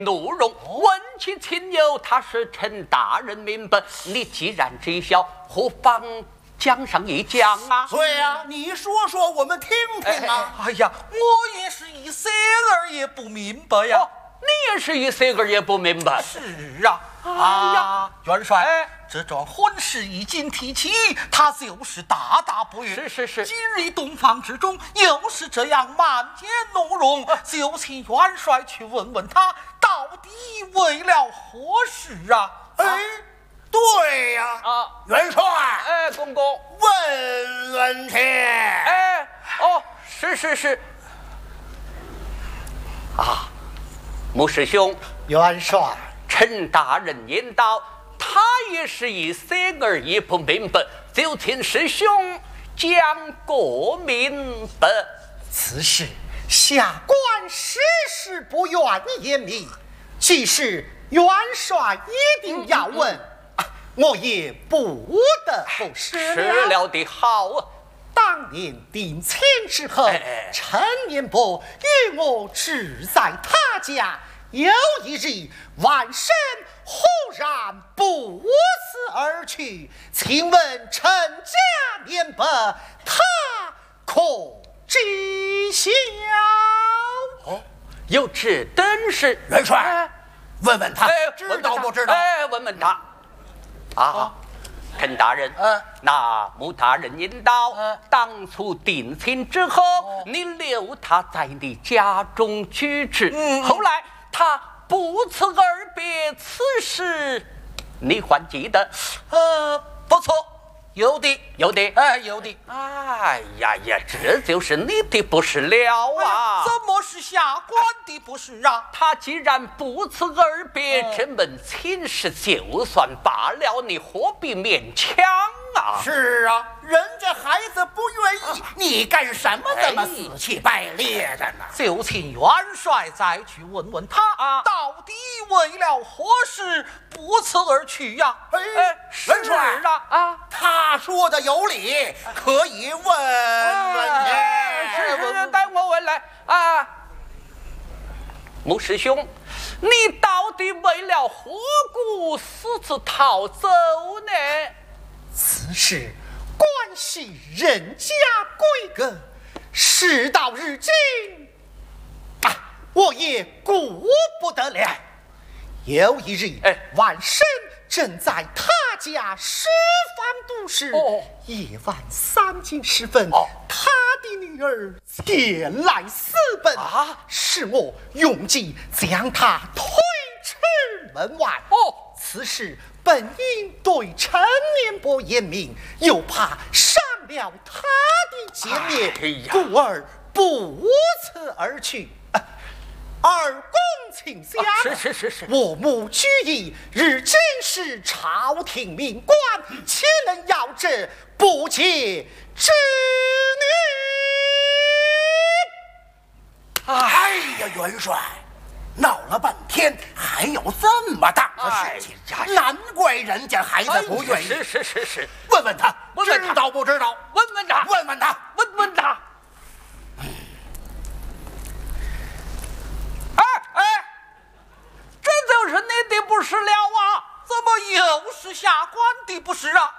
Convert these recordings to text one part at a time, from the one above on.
怒容，问其亲友，他是陈大人明白。你既然知晓，何妨讲上一讲啊？ 对呀，你说说，我们听听啊。 哎呀，我也是一些儿也不明白呀。 你也是一些儿也不明白。 是啊，元帅，这桩婚事已经提起，他就是大大不悦。 是。 今日东方之中又是这样满面怒容，就请元帅去问问他，到底为了何事啊？ 对呀，元帅， 公公， 问问去。 是。穆师兄， 元帅， 陈大人言道，他也是一些儿也不明白，就请师兄讲个明白。 此事下官实是不愿言明，既是元帅一定要问，我也不得不是了的好。 当年定亲之后，陈年伯与我只在他家，有一日晚生忽然不辞而去，请问陈家年伯他可知晓？ 有这等事， 元帅，问问他，知道不知道？ 问问他。陈大人，那穆大人引导，当初定亲之后，你留他在你家中居持，后来他不辞而别，此事你还记得？ 不错，有的。 有的。哎呀，这就是你的不是了啊！ 怎么是下官的不是啊？ 他既然不辞而别，这门亲事就算罢了，你何必勉强啊？ 是啊，人家孩子不愿意，你干什么这么死气白咧的呢？ 就请元帅再去问问他，到底为了何事不辞而去呀？ 元帅他说的有理，可以问问是，待我问来穆师兄，你到底为了何故私自逃走呢？ 此事关系人家规格，事到如今我也顾不得了。有一日晚生正在他家吃饭读诗，夜晚3更时分，他的女儿前来私奔，是我用计将他推出门外。此事本应对陈年伯言明，又怕伤了他的洁面，故而不辞而去。二公请下。 是。 我母居意，日今是朝廷命官，岂能要这不洁之女？哎呀，元帅，闹了半天还有这么大的事情，难怪人家孩子不愿意。 是。 问问他，知道不知道？ 问问他。这就是你的不是了啊！ 怎么又是下官的不是啊？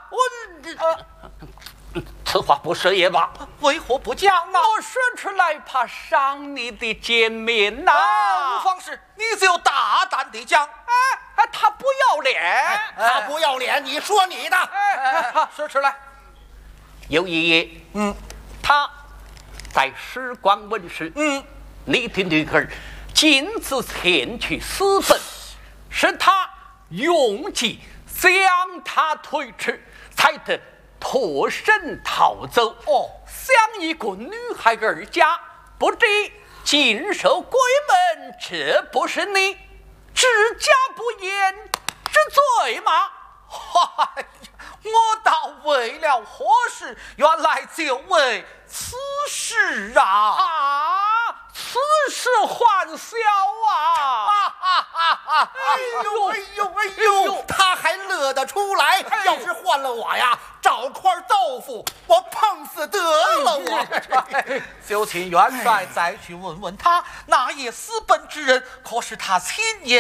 此话不是也罢， 为何不讲啊？ 我说出来怕伤你的洁面呐！ 无妨事，你就大胆地讲。 他不要脸， 他不要脸，你说你的。 说出来。 有一夜，他在使馆问事，你的女儿径自前去私奔，是他用计将他推迟，才得脱身逃走。想一个女孩儿家，不知尽守闺门，这不是你知家不言之罪吗？ 我倒为了何事，原来就为此事啊！ 此事还小哎呦，他还乐得出来。要是换了我呀，找块豆腐我碰死得了我。 就请元帅再去问问他，那夜私奔之人可是他亲眼